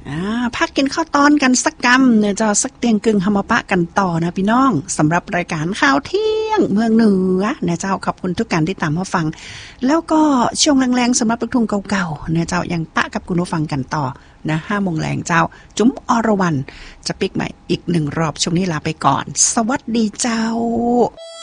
พักกินข้าวตอนกันสักกำเนี่ยเจ้าสักเตียงกึ่งหมาปะกันต่อนะพี่น้องสำหรับรายการข่าวเที่ยงเมืองเหนือนะเจ้าขอบคุณทุกการที่ตามมาฟังแล้วก็ช่วงแรงๆสำหรับลูกทุ่งเก่าๆนะเจ้ายังปะกับคุณผู้ฟังกันต่อนะ5 โมงแรงเจ้าจุ๋มอรวรรณจะปิกใหม่อีก1 รอบช่วงนี้ลาไปก่อนสวัสดีเจ้า